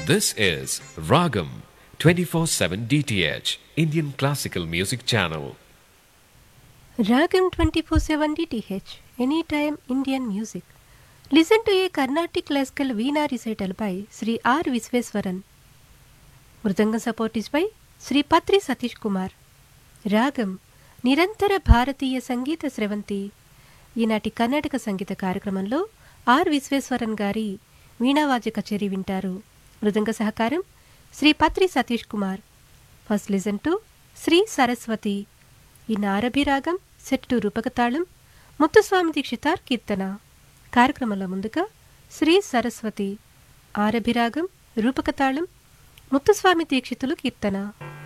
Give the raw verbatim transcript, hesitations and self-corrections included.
This is Ragam twenty-four seven D T H, Indian Classical Music Channel. Ragam twenty-four seven D T H, Anytime Indian Music. Listen to a Carnatic classical Veena recital by Sri R. Visveswaran. Mridanga support is by Sri Patri Satish Kumar. Ragam, నిరంతర భారతీయ సంగీత స్రవంతి. ఈనాటి కర్ణాటక సంగీత కార్యక్రమంలో are Visweswaran గారి వీణావాద్య కచేరీ వింటారు. మృదంగ సహకారం శ్రీ పత్రి Satish Kumar. First listen to Shri Saraswati. ఈ నారభిరాగం set to రూపకతాళం, Muthuswami Dikshitar కీర్తన. కార్యక్రమంలో ముందుగా శ్రీ సరస్వతి, ఆరభిరాగం, రూపకతాళం, ముత్తుస్వామి దీక్షితులు కీర్తన.